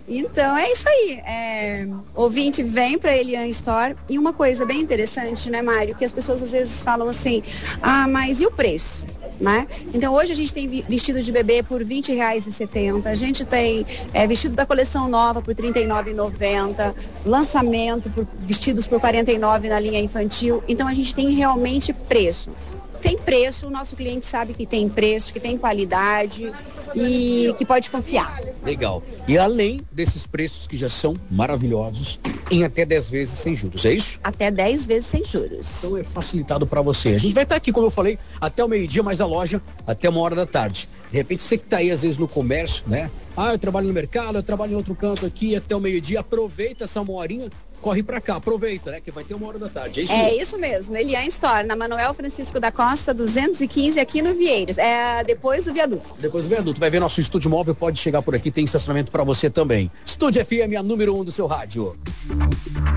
Então é isso aí. Ouvinte, vem para Elian Store. E uma coisa bem interessante, né, Mário? Que as pessoas às vezes falam assim, mas e o preço? Né? Então hoje a gente tem vestido de bebê por R$20,70, a gente tem vestido da coleção nova por R$39,90, lançamento por vestidos por R$49 na linha infantil. Então a gente tem realmente preço. Tem preço, o nosso cliente sabe que tem preço, que tem qualidade e que pode confiar. Legal. E além desses preços que já são maravilhosos, em até 10 vezes sem juros, é isso? Até 10 vezes sem juros. Então é facilitado para você. A gente vai estar aqui, como eu falei, até o meio-dia, mas a loja até 1h da tarde. De repente, você que está aí às vezes no comércio, né? Eu trabalho no mercado, eu trabalho em outro canto aqui, até o meio-dia, aproveita essa 1 horinha. Corre pra cá, aproveita, né? Que vai ter 1h da tarde. É isso mesmo, Elian Store, na Manuel Francisco da Costa, 215, aqui no Vieiras. Depois do viaduto. Depois do viaduto. Vai ver nosso estúdio móvel, pode chegar por aqui, tem estacionamento pra você também. Estúdio FM, a número 1 do seu rádio.